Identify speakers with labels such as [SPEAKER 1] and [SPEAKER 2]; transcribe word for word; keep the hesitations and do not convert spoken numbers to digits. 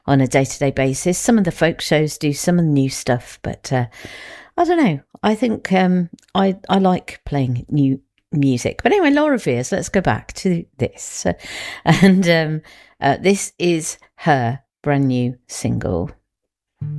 [SPEAKER 1] on a day-to-day basis. Some of the folk shows do some of the new stuff, but uh, I don't know. I think um, I I like playing new music. But anyway, Laura Veirs, let's go back to this. And um, uh, this is her brand new single.